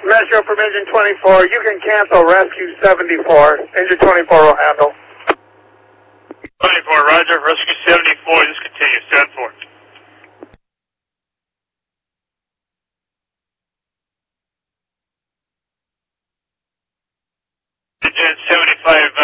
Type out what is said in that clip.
Metro from engine 24, you can cancel rescue 74. Engine 24 will handle. 24, roger. Rescue 74, just continue. 74. Engine 75,